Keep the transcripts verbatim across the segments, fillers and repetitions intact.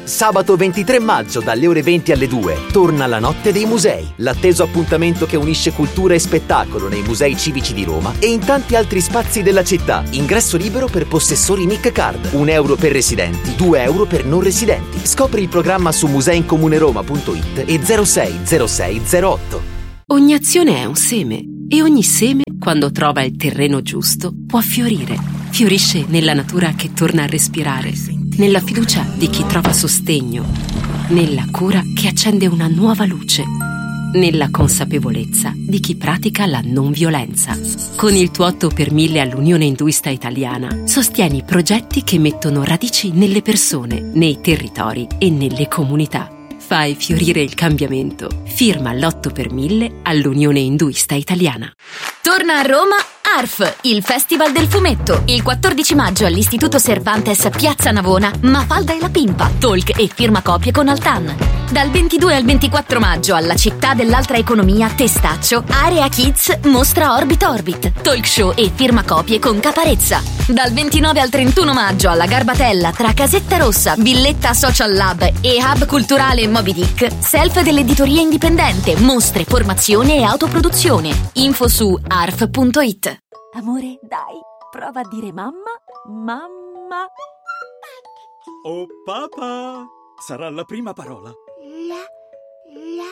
Sabato ventitré maggio dalle ore venti alle due torna la Notte dei Musei, l'atteso appuntamento che unisce cultura e spettacolo nei musei civici di Roma e in tanti altri spazi della città. Ingresso libero per possessori Nick Card, un euro per residenti, due euro per non residenti. Scopri il programma su museincomuneroma punto it e zero sei zero sei zero otto. Ogni azione è un seme e ogni seme, quando trova il terreno giusto, può fiorire. Fiorisce nella natura che torna a respirare, nella fiducia di chi trova sostegno, nella cura che accende una nuova luce, nella consapevolezza di chi pratica la non violenza. Con il tuo otto per mille all'Unione Induista Italiana sostieni progetti che mettono radici nelle persone, nei territori e nelle comunità. Fai fiorire il cambiamento. Firma l'otto per mille all'Unione Induista Italiana. Torna a Roma A R F, il Festival del Fumetto. Il quattordici maggio all'Istituto Cervantes Piazza Navona, Mafalda e la Pimpa, talk e firma copie con Altan. Dal ventidue al ventiquattro maggio alla Città dell'Altra Economia Testaccio, Area Kids mostra Orbit Orbit, talk show e firma copie con Caparezza. Dal ventinove al trentuno maggio alla Garbatella tra Casetta Rossa, Villetta Social Lab e Hub Culturale Moby Dick, self dell'editoria indipendente, mostre, formazione e autoproduzione. Info su arf punto it. Amore, dai, prova a dire mamma, mamma. Oh papà, sarà la prima parola. La, la,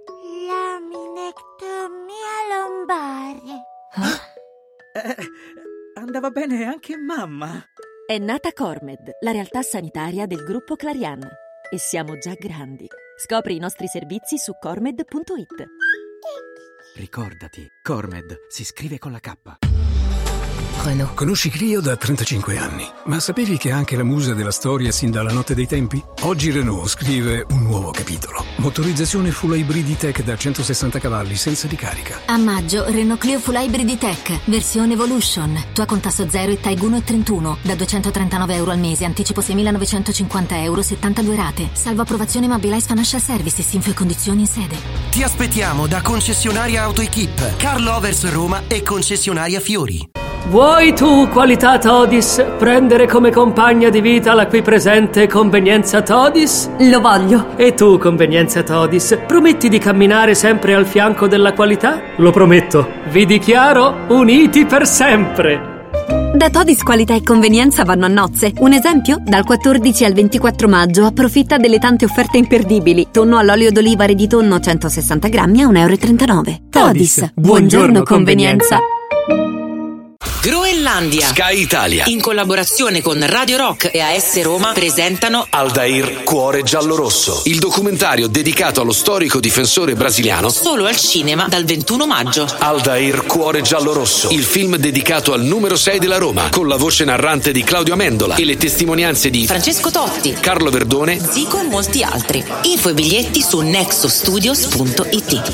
laminectomia lombare. Eh, andava bene anche mamma. È nata Cormed, la realtà sanitaria del gruppo Clarian. E siamo già grandi. Scopri i nostri servizi su cormed punto it. Ricordati, Cormed si scrive con la K. Renault. Conosci Clio da trentacinque anni, ma sapevi che è anche la musa della storia sin dalla notte dei tempi? Oggi Renault scrive un nuovo capitolo. Motorizzazione full hybrid tech da centosessanta cavalli senza ricarica. A maggio Renault Clio Full Hybrid Tech, versione Evolution. Tua con tasso zero e TAG uno e trentuno, da duecentotrentanove euro al mese, anticipo seimilanovecentocinquanta euro, settantadue rate. Salvo approvazione Mobilize Financial Services, info e condizioni in sede. Ti aspettiamo da concessionaria AutoEquip, Carl Lovers Roma e concessionaria Fiori. Vuoi tu, qualità Todis, prendere come compagna di vita la qui presente convenienza Todis? Lo voglio. E tu, convenienza Todis, prometti di camminare sempre al fianco della qualità? Lo prometto. Vi dichiaro uniti per sempre. Da Todis qualità e convenienza vanno a nozze. Un esempio? Dal quattordici al ventiquattro maggio approfitta delle tante offerte imperdibili. Tonno all'olio d'oliva Reditonno centosessanta grammi a un euro e trentanove. Todis, Todis. buongiorno, Buongiorno convenienza. Groenlandia, Sky Italia, in collaborazione con Radio Rock e A S Roma, presentano Aldair Cuore Giallorosso, il documentario dedicato allo storico difensore brasiliano, solo al cinema dal ventuno maggio. Aldair Cuore Giallorosso, il film dedicato al numero sei della Roma, con la voce narrante di Claudio Amendola e le testimonianze di Francesco Totti, Carlo Verdone, Zico e molti altri. Info e biglietti su nexostudios punto it.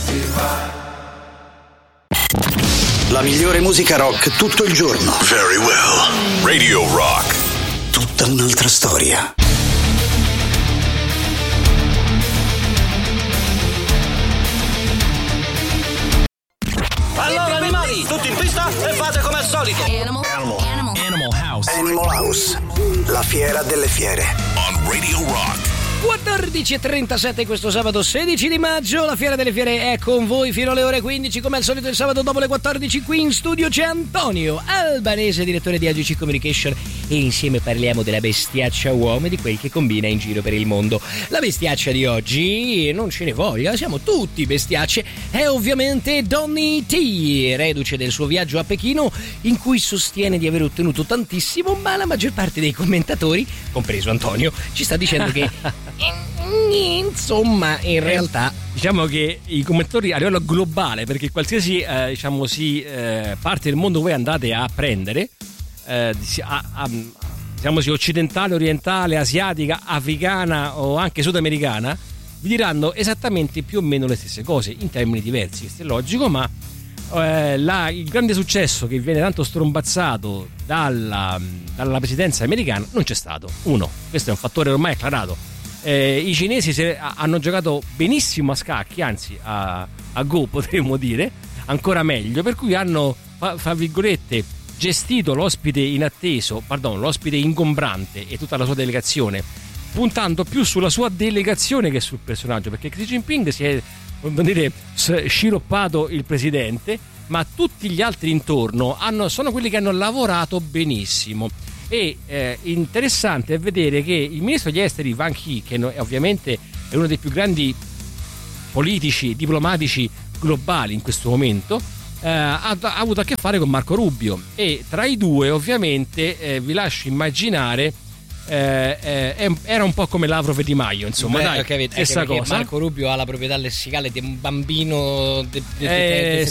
La migliore musica rock tutto il giorno. Very well. Radio Rock. Tutta un'altra storia. Allora animali, tutti in pista e fate come al solito. Animal, Animal, Animal House. Animal House. La fiera delle fiere. On Radio Rock. quattordici e trentasette questo sabato sedici di maggio, la Fiera delle Fiere è con voi fino alle ore quindici, come al solito il sabato dopo le quattordici. Qui in studio c'è Antonio Albanese, direttore di A G C Communication, e insieme parliamo della bestiaccia uomo e di quel che combina in giro per il mondo. La bestiaccia di oggi, non ce ne voglia, siamo tutti bestiacce, è ovviamente Donny T, reduce del suo viaggio a Pechino in cui sostiene di aver ottenuto tantissimo, ma la maggior parte dei commentatori, compreso Antonio, ci sta dicendo che insomma in realtà diciamo che i commentatori a livello globale, perché qualsiasi eh, diciamo si eh, parte del mondo voi andate a prendere eh, a, a, diciamo sì, occidentale, orientale, asiatica, africana o anche sudamericana, vi diranno esattamente più o meno le stesse cose in termini diversi. Questo è logico, ma eh, la, il grande successo che viene tanto strombazzato dalla, dalla presidenza americana non c'è stato. Uno, questo è un fattore ormai acclarato. Eh, i cinesi se, a, hanno giocato benissimo a scacchi, anzi a, a go potremmo dire, ancora meglio, per cui hanno, fra, fra virgolette, gestito l'ospite inatteso, pardon, l'ospite ingombrante e tutta la sua delegazione puntando più sulla sua delegazione che sul personaggio, perché Xi Jinping si è, vuol dire, sciroppato il presidente, ma tutti gli altri intorno hanno, sono quelli che hanno lavorato benissimo. E eh, interessante è vedere che il ministro degli esteri Wang Yi, che è ovviamente è uno dei più grandi politici, diplomatici globali in questo momento, eh, ha, ha avuto a che fare con Marco Rubio, e tra i due ovviamente eh, vi lascio immaginare eh, eh, era un po' come Lavrov e Di Maio, insomma. Beh, dai, capito, stessa cosa. Marco Rubio ha la proprietà lessicale di un bambino de, de, de, eh, de